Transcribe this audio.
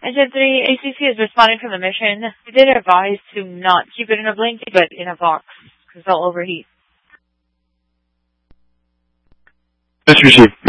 Engine 3, ACC is responding from the mission. We did advise to not keep it in a blanket, but in a box, because they'll overheat. Mission received.